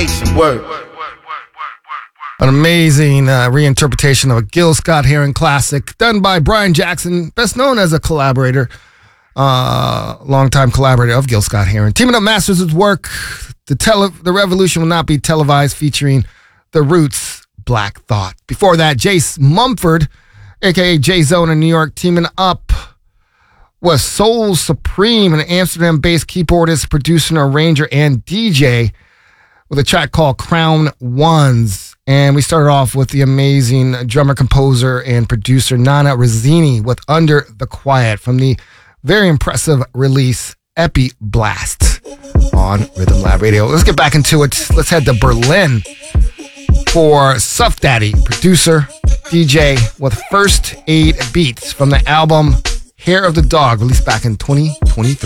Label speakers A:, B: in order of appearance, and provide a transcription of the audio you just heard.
A: Nation. Word.
B: An amazing reinterpretation of a Gil Scott-Heron classic done by Brian Jackson, best known as a collaborator, longtime collaborator of Gil Scott-Heron. Teaming Up Masters' work, The Revolution Will Not Be Televised, featuring The Roots, Black Thought. Before that, Jace Mumford, a.k.a. J-Zone in New York, teaming up with Soul Supreme, an Amsterdam-based keyboardist, producer, arranger, and DJ, with a track called Crown Ones. And we started off with the amazing drummer, composer, and producer Nana Rozzini with Under the Quiet from the very impressive release Epi Blast on Rhythm Lab Radio. Let's get back into it. Let's head to Berlin for Suff Daddy, producer, DJ, with First Aid Beats from the album Hair of the Dog, released back in 2023.